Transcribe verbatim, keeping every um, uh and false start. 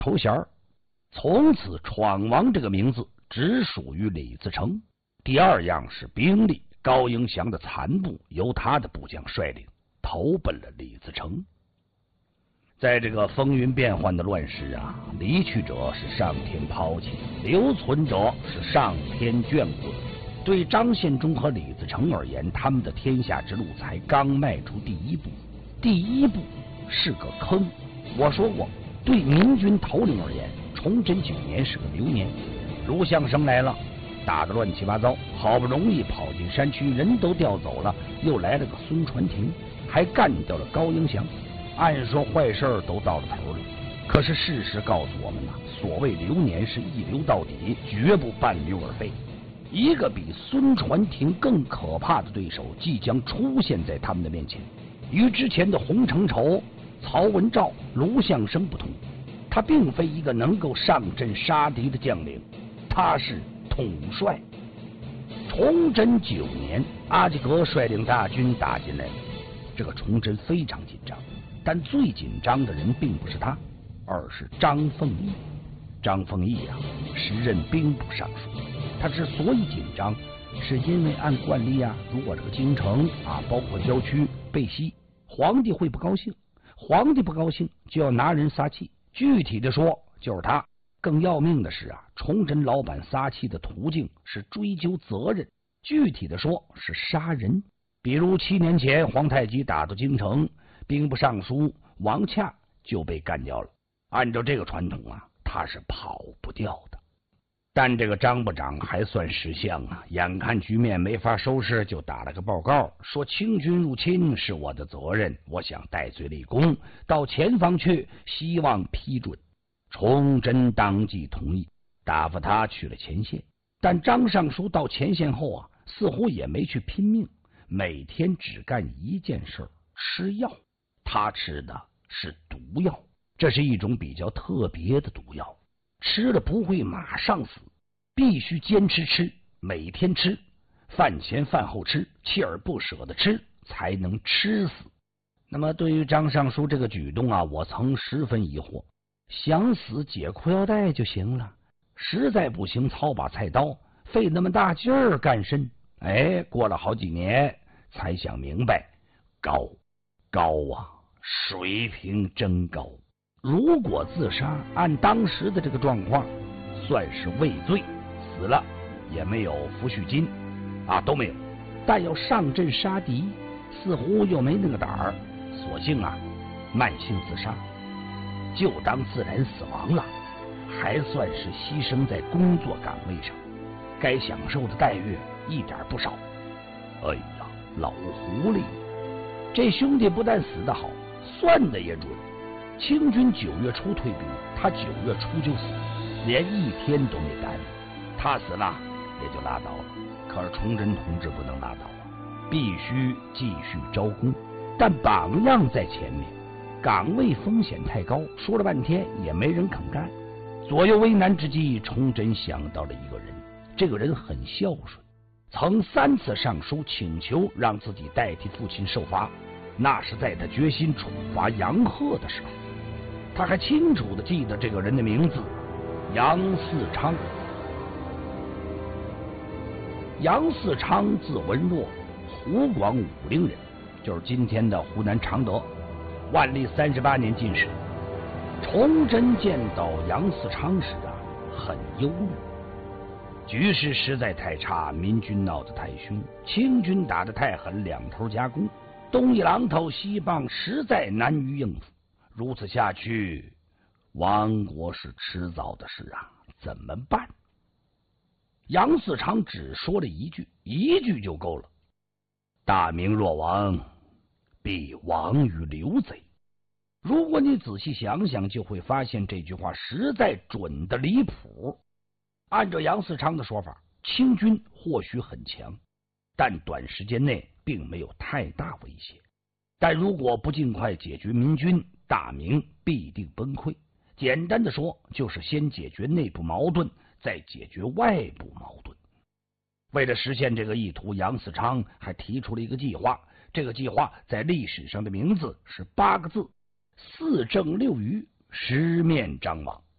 头衔儿。从此闯王这个名字只属于李自成。第二样是兵力，高迎祥的残部由他的部将率领，投奔了李自成。在这个风云变幻的乱世啊，离去者是上天抛弃，留存者是上天眷顾。对张献忠和李自成而言，他们的天下之路才刚迈出第一步，第一步是个坑。我说过，对明军头领而言，崇祯九年是个流年。卢象升来了，打得乱七八糟，好不容易跑进山区，人都调走了，又来了个孙传庭，还干掉了高迎祥。按说坏事都到了头了，可是事实告诉我们呐、啊，所谓流年是一流到底，绝不半溜而废。一个比孙传庭更可怕的对手即将出现在他们的面前。与之前的洪承畴、曹文照、卢象升不同，他并非一个能够上阵杀敌的将领，他是统帅。崇祯九年，阿济格率领大军打进来了，这个崇祯非常紧张，但最紧张的人并不是他，而是张凤义。张凤义啊，时任兵部尚书。他之所以紧张，是因为按惯例啊，如果这个京城啊，包括郊区被袭，皇帝会不高兴，皇帝不高兴就要拿人撒气。具体的说，就是他。更要命的是啊，崇祯老板撒气的途径是追究责任，具体的说是杀人。比如七年前皇太极打到京城，兵部尚书王洽就被干掉了。按照这个传统啊，他是跑不掉的。但这个张部长还算识相啊，眼看局面没法收拾，就打了个报告，说清军入侵是我的责任，我想戴罪立功，到前方去，希望批准。崇祯当即同意，打发他去了前线。但张尚书到前线后啊，似乎也没去拼命，每天只干一件事，吃药。他吃的是毒药，这是一种比较特别的毒药，吃了不会马上死，必须坚持吃，每天吃，饭前饭后吃，锲而不舍的吃，才能吃死。那么对于张尚书这个举动啊，我曾十分疑惑，想死解裤腰带就行了，实在不行操把菜刀，费那么大劲儿干甚？哎，过了好几年才想明白，高高啊，水平真高。如果自杀，按当时的这个状况，算是畏罪，死了也没有抚恤金啊，都没有。但要上阵杀敌，似乎又没那个胆儿，索性啊，慢性自杀，就当自然死亡了，还算是牺牲在工作岗位上，该享受的待遇一点不少。哎呀，老狐狸，这兄弟不但死得好，算的也准。清军九月初退兵，他九月初就死，连一天都没耽误。他死了也就拉倒了，可是崇祯同志不能拉倒啊，必须继续招工。但榜样在前面，岗位风险太高，说了半天也没人肯干。左右为难之际，崇祯想到了一个人，这个人很孝顺，曾三次上书请求让自己代替父亲受罚，那是在他决心处罚杨鹤的时候。他还清楚地记得这个人的名字，杨嗣昌。杨嗣昌字文若，湖广武陵人，就是今天的湖南常德。万历三十八年进士。崇祯见到杨嗣昌时啊，很忧虑，局势实在太差，民军闹得太凶，清军打得太狠，两头夹攻，东一榔头西一棒，实在难于应付。如此下去，亡国是迟早的事啊，怎么办？杨嗣昌只说了一句，一句就够了：大明若亡，必亡于刘贼。如果你仔细想想，就会发现这句话实在准的离谱。按照杨嗣昌的说法，清军或许很强，但短时间内并没有太大威胁。但如果不尽快解决民军，大明必定崩溃。简单的说，就是先解决内部矛盾，再解决外部矛盾。为了实现这个意图，杨嗣昌还提出了一个计划。这个计划在历史上的名字是八个字：四正六余，十面张网。